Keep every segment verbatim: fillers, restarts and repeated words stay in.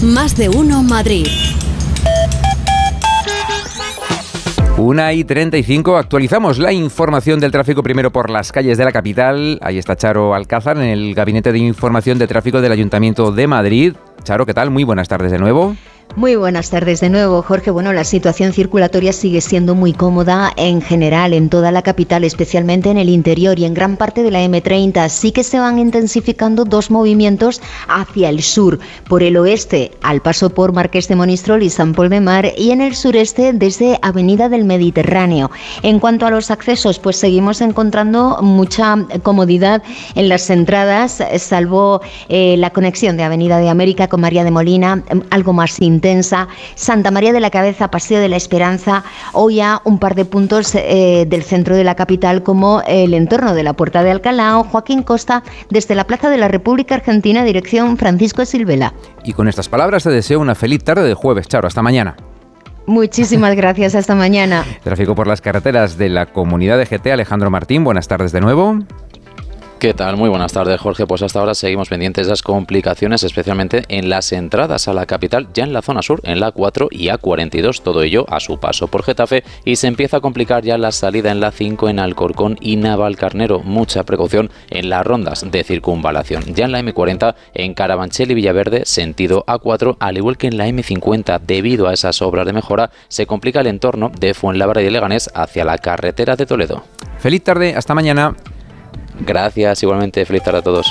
Más de uno Madrid. una y treinta y cinco, actualizamos la información del tráfico primero por las calles de la capital. Ahí está Charo Alcázar en el Gabinete de Información de Tráfico del Ayuntamiento de Madrid. Charo, ¿qué tal? Muy buenas tardes de nuevo. Muy buenas tardes de nuevo, Jorge. Bueno, la situación circulatoria sigue siendo muy cómoda en general en toda la capital, especialmente en el interior y en gran parte de la eme treinta. Sí que se van intensificando dos movimientos hacia el sur, por el oeste al paso por Marqués de Monistrol y Sant Pol de Mar, y en el sureste desde Avenida del Mediterráneo. En cuanto a los accesos, pues seguimos encontrando mucha comodidad en las entradas, salvo eh, la conexión de Avenida de América con María de Molina, algo más intensa. Santa María de la Cabeza, Paseo de la Esperanza, o ya un par de puntos eh, del centro de la capital, como el entorno de la Puerta de Alcalá o Joaquín Costa, desde la Plaza de la República Argentina, dirección Francisco Silvela. Y con estas palabras te deseo una feliz tarde de jueves, Charo. Hasta mañana. Muchísimas gracias, hasta mañana. Tráfico por las carreteras de la Comunidad de G T, Alejandro Martín, buenas tardes de nuevo. ¿Qué tal? Muy buenas tardes, Jorge. Pues hasta ahora seguimos pendientes de las complicaciones, especialmente en las entradas a la capital, ya en la zona sur, en la A cuatro y A cuarenta y dos, todo ello a su paso por Getafe, y se empieza a complicar ya la salida en la cinco en Alcorcón y Navalcarnero. Mucha precaución en las rondas de circunvalación. Ya en la eme cuarenta, en Carabanchel y Villaverde, sentido A cuatro, al igual que en la eme cincuenta, debido a esas obras de mejora, se complica el entorno de Fuenlabrada y Leganés hacia la carretera de Toledo. Feliz tarde, hasta mañana. Gracias, igualmente, feliz tarde a todos.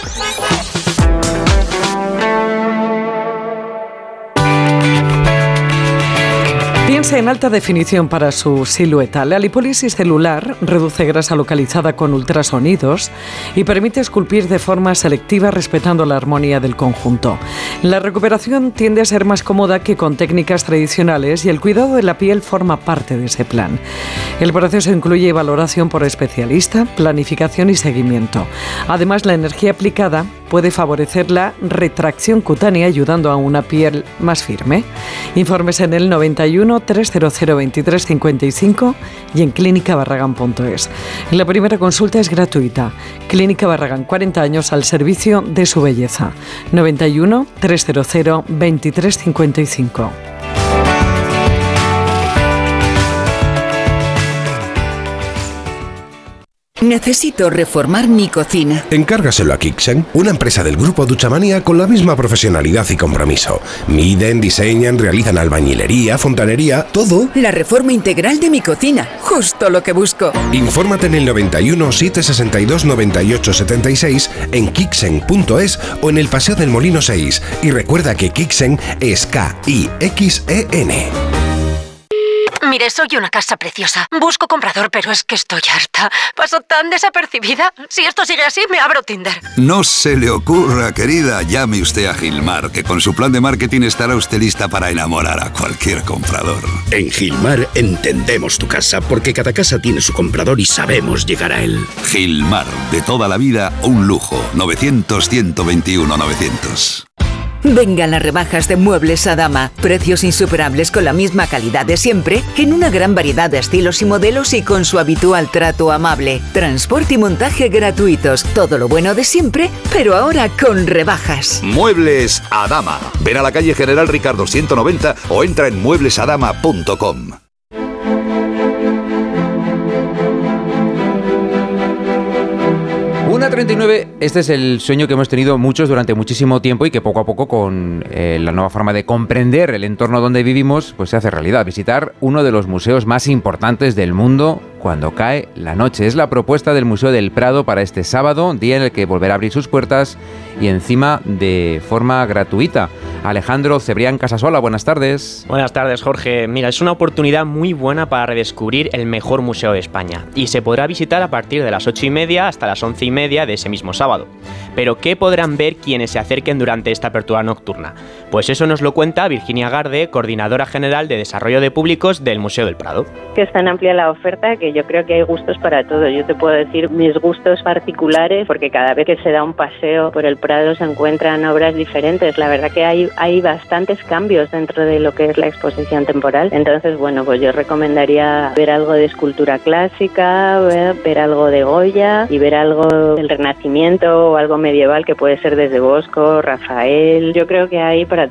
Piensa en alta definición para su silueta. La lipólisis celular reduce grasa localizada con ultrasonidos y permite esculpir de forma selectiva respetando la armonía del conjunto. La recuperación tiende a ser más cómoda que con técnicas tradicionales y el cuidado de la piel forma parte de ese plan. El proceso incluye valoración por especialista, planificación y seguimiento. Además, la energía aplicada puede favorecer la retracción cutánea, ayudando a una piel más firme. Informes en el noventa y uno, trescientos veintitrés, cincuenta y cinco y en clínica barragán punto es. La primera consulta es gratuita. Clínica Barragán, cuarenta años al servicio de su belleza. noventa y uno, trescientos veintitrés, cincuenta y cinco. Necesito reformar mi cocina. Encárgaselo a Kixen, una empresa del grupo Duchamanía con la misma profesionalidad y compromiso. Miden, diseñan, realizan albañilería, fontanería, todo. La reforma integral de mi cocina, justo lo que busco. Infórmate en el noventa y uno, setecientos sesenta y dos, noventa y ocho setenta y seis, en kixen punto es o en el Paseo del Molino seis. Y recuerda que Kixen es K I X E N. Mire, soy una casa preciosa. Busco comprador, pero es que estoy harta. Paso tan desapercibida. Si esto sigue así, me abro Tinder. No se le ocurra, querida. Llame usted a Gilmar, que con su plan de marketing estará usted lista para enamorar a cualquier comprador. En Gilmar entendemos tu casa, porque cada casa tiene su comprador y sabemos llegar a él. Gilmar, de toda la vida, un lujo. novecientos, ciento veintiuno, novecientos. Vengan las rebajas de Muebles Adama. Precios insuperables con la misma calidad de siempre, en una gran variedad de estilos y modelos y con su habitual trato amable. Transporte y montaje gratuitos. Todo lo bueno de siempre, pero ahora con rebajas. Muebles Adama. Ven a la calle General Ricardo ciento noventa o entra en muebles adama punto com. una treinta y nueve, este es el sueño que hemos tenido muchos durante muchísimo tiempo y que poco a poco, con eh, la nueva forma de comprender el entorno donde vivimos, pues se hace realidad. Visitar uno de los museos más importantes del mundo cuando cae la noche. Es la propuesta del Museo del Prado para este sábado, día en el que volverá a abrir sus puertas y encima de forma gratuita. Alejandro Cebrián Casasola, buenas tardes. Buenas tardes, Jorge. Mira, es una oportunidad muy buena para redescubrir el mejor museo de España y se podrá visitar a partir de las ocho y media hasta las once y media de ese mismo sábado. Pero ¿qué podrán ver quienes se acerquen durante esta apertura nocturna? Pues eso nos lo cuenta Virginia Garde, coordinadora general de Desarrollo de Públicos del Museo del Prado. Que es tan amplia la oferta que yo creo que hay gustos para todos. Yo te puedo decir mis gustos particulares, porque cada vez que se da un paseo por el Prado se encuentran obras diferentes. La verdad que hay, hay bastantes cambios dentro de lo que es la exposición temporal. Entonces, bueno, pues yo recomendaría ver algo de escultura clásica, ver, ver algo de Goya y ver algo del Renacimiento o algo medieval, que puede ser desde Bosco, Rafael. Yo creo que hay para